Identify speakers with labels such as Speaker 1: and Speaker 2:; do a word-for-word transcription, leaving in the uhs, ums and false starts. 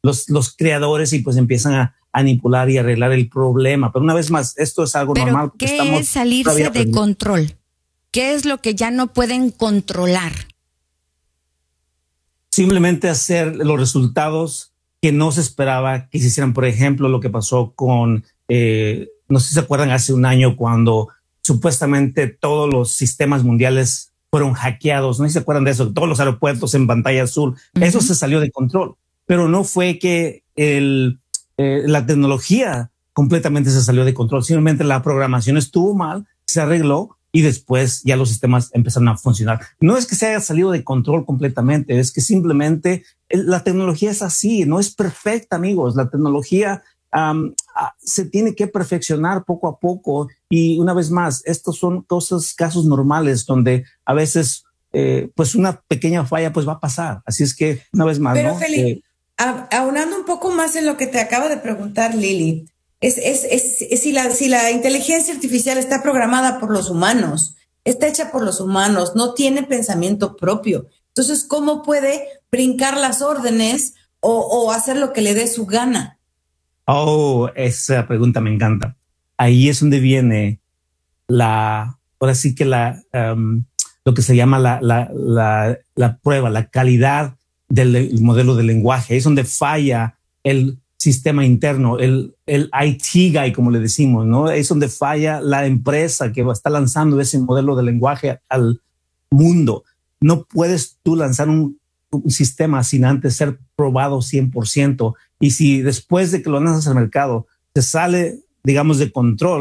Speaker 1: los, los creadores y pues empiezan a manipular y arreglar el problema. Pero una vez más, esto es algo
Speaker 2: Pero
Speaker 1: normal.
Speaker 2: ¿qué estamos es salirse de control? ¿Qué es lo que ya no pueden controlar?
Speaker 1: Simplemente hacer los resultados que no se esperaba que se hicieran. Por ejemplo, lo que pasó con, eh, no sé si se acuerdan, hace un año cuando supuestamente todos los sistemas mundiales fueron hackeados. No sé si se acuerdan de eso, todos los aeropuertos en pantalla azul. Uh-huh. Eso se salió de control, pero no fue que el, eh, la tecnología completamente se salió de control. Simplemente la programación estuvo mal, se arregló y después ya los sistemas empezaron a funcionar. No es que se haya salido de control completamente, es que simplemente la tecnología es así, no es perfecta, amigos. La tecnología um, se tiene que perfeccionar poco a poco y una vez más, estos son cosas, casos normales donde a veces eh, pues una pequeña falla pues va a pasar. Así es que una vez más,
Speaker 3: Pero
Speaker 1: ¿no?
Speaker 3: Felipe,
Speaker 1: Eh,
Speaker 3: aunando un poco más en lo que te acaba de preguntar Lili, Es, es, es, es si, la, si la inteligencia artificial está programada por los humanos, está hecha por los humanos, no tiene pensamiento propio. Entonces, ¿cómo puede brincar las órdenes o, o hacer lo que le dé su gana?
Speaker 1: Oh, esa pregunta me encanta. Ahí es donde viene la, ahora sí que la, um, lo que se llama la, la, la, la prueba, la calidad del modelo de lenguaje. Es donde falla el sistema interno, el, el I T guy, como le decimos, ¿no? Es donde falla la empresa que está lanzando ese modelo de lenguaje al mundo. No puedes tú lanzar un, un sistema sin antes ser probado cien por ciento. Y si después de que lo lanzas al mercado se sale, digamos, de control,